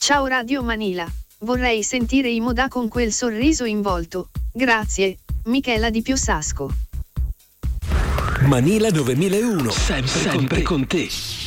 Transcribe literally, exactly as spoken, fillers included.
Ciao Radio Manila. Vorrei sentire i Modà con quel sorriso in volto. Grazie, Michela di Piossasco. Manila novemilauno, sempre, sempre con te.